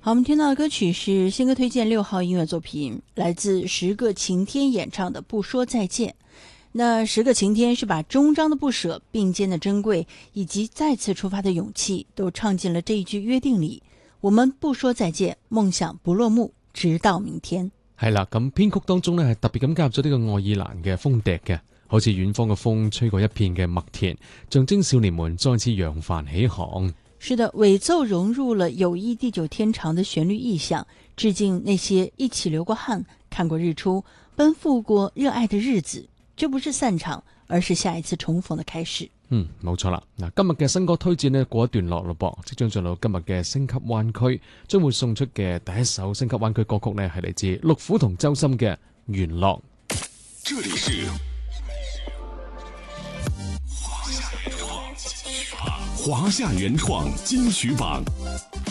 好，我们听到的歌曲是新歌推荐6号音乐作品，来自十个晴天演唱的《不说再见》。那十个晴天是把终章的不舍、并肩的珍贵以及再次出发的勇气都唱进了這一句約定裡。我們不說再見，夢想不落幕，直到明天。 係啦，咁編曲當中呢係特別咁加入咗呢個愛爾蘭嘅風笛嘅，好似遠方嘅風吹過一片嘅麥田，象徵少年們再次揚帆起航。 是的，尾奏融入了友誼地久天長的旋律意象，致敬那些一起流過汗、看過日出、奔赴過熱愛的日子。這不是散場，而是下一次重逢的開始。 冇錯啦。嗱，今日嘅新歌推薦呢，過一段落咯噃，即將進入今日嘅星級灣區，將會送出嘅第一首星級灣區歌曲呢，係嚟自陸虎同周深嘅《元朗》。 這裡是華夏原創金曲榜。